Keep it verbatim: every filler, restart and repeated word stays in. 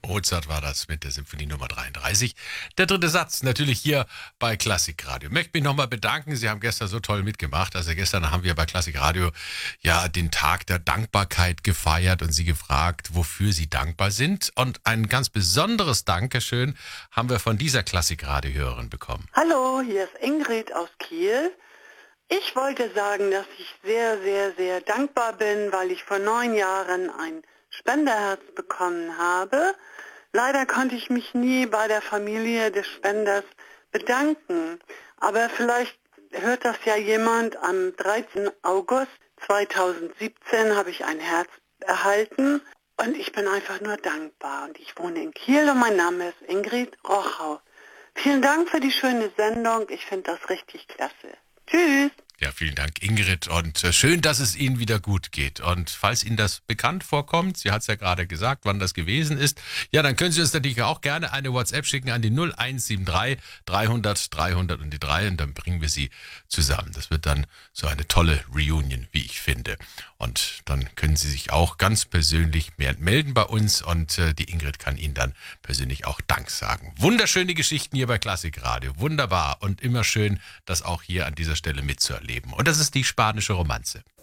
Mozart war das mit der Symphonie Nummer dreiunddreißig. Der dritte Satz, natürlich hier bei Klassikradio. Ich möchte mich nochmal bedanken, Sie haben gestern so toll mitgemacht. Also gestern haben wir bei Klassikradio ja den Tag der Dankbarkeit gefeiert und Sie gefragt, wofür Sie dankbar sind. Und ein ganz besonderes Dankeschön haben wir von dieser Klassikradio-Hörerin bekommen. Hallo, hier ist Ingrid aus Kiel. Ich wollte sagen, dass ich sehr, sehr, sehr dankbar bin, weil ich vor neun Jahren ein Spenderherz bekommen habe. Leider konnte ich mich nie bei der Familie des Spenders bedanken. Aber vielleicht hört das ja jemand. Am dreizehnten August zweitausendsiebzehn habe ich ein Herz erhalten und ich bin einfach nur dankbar. Und ich wohne in Kiel und mein Name ist Ingrid Rochau. Vielen Dank für die schöne Sendung. Ich finde das richtig klasse. Tschüss. Ja, vielen Dank, Ingrid. Und äh, schön, dass es Ihnen wieder gut geht. Und falls Ihnen das bekannt vorkommt, sie hat es ja gerade gesagt, wann das gewesen ist, ja, dann können Sie uns natürlich auch gerne eine WhatsApp schicken an die null eins sieben drei dreihundert dreihundert und die drei und dann bringen wir Sie zusammen. Das wird dann so eine tolle Reunion, wie ich finde. Und dann können Sie sich auch ganz persönlich mehr melden bei uns und äh, die Ingrid kann Ihnen dann persönlich auch Dank sagen. Wunderschöne Geschichten hier bei Klassikradio. Wunderbar und immer schön, das auch hier an dieser Stelle mitzuerleben. Und das ist die spanische Romanze.